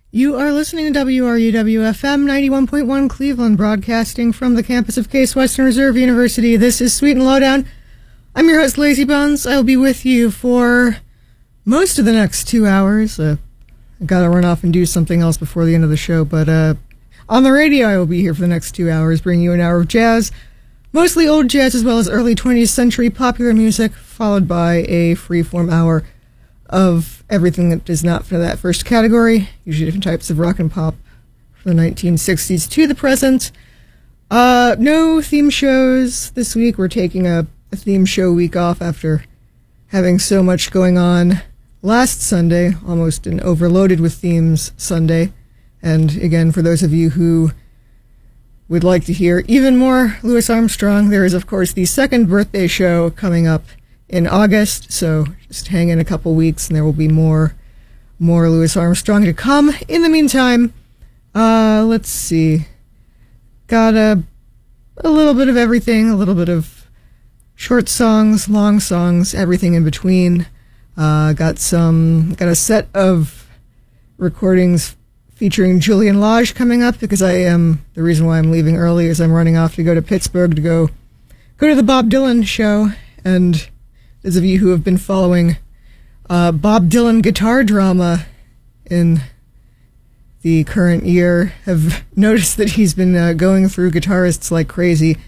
You are listening to WRUW-FM 91.1 Cleveland, broadcasting from the campus of Case Western Reserve University. This is Sweet and Lowdown. I'm your host, Lazy Bones. I'll be with you for most of the next 2 hours. I gotta run off and do something else before the end of the show, but on the radio I will be here for the next 2 hours, bringing you an hour of jazz, mostly old jazz as well as early 20th century popular music, followed by a freeform hour of everything that is not for that first category, usually different types of rock and pop from the 1960s to the present. No theme shows this week. We're taking a theme show week off after having so much going on last Sunday, almost an overloaded with themes Sunday. And again, for those of you who would like to hear even more Louis Armstrong, there is, of course, the second birthday show coming up in August, so just hang in a couple weeks and there will be more Louis Armstrong to come. In the meantime, let's see. Got a little bit of everything, a little bit of short songs, long songs, everything in between. Got a set of recordings featuring Julian Lage coming up because the reason why I'm leaving early is I'm running off to go to Pittsburgh to go to the Bob Dylan show. And those of you who have been following Bob Dylan guitar drama in the current year have noticed that he's been going through guitarists like crazy.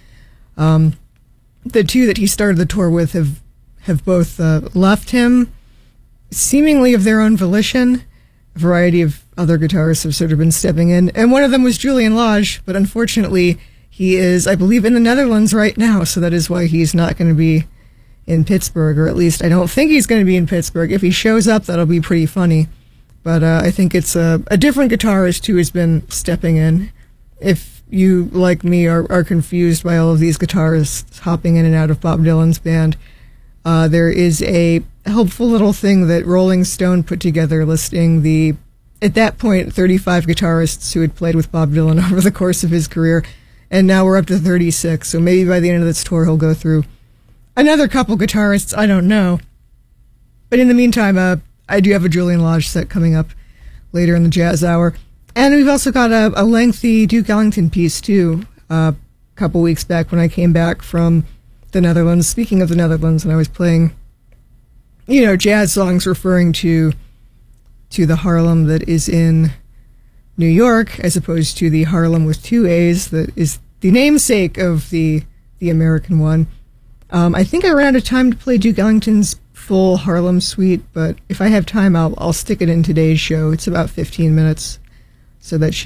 The two that he started the tour with have both left him, seemingly of their own volition. A variety of other guitarists have sort of been stepping in, and one of them was Julian Lage, but unfortunately he is, I believe, in the Netherlands right now, so that is why he's not going to be in Pittsburgh, or at least I don't think he's going to be in Pittsburgh. If he shows up, that'll be pretty funny. But I think it's a different guitarist who has been stepping in. If you, like me, are confused by all of these guitarists hopping in and out of Bob Dylan's band, there is a helpful little thing that Rolling Stone put together listing the, at that point, 35 guitarists who had played with Bob Dylan over the course of his career, and now we're up to 36, so maybe by the end of this tour he'll go through another couple guitarists, I don't know. But in the meantime, I do have a Julian Lage set coming up later in the jazz hour. And we've also got a lengthy Duke Ellington piece, too, a couple weeks back when I came back from the Netherlands. Speaking of the Netherlands, and I was playing, jazz songs referring to the Harlem that is in New York, as opposed to the Harlem with two A's that is the namesake of the American one. I think I ran out of time to play Duke Ellington's full Harlem suite, but if I have time, I'll stick it in today's show. It's about 15 minutes, so that should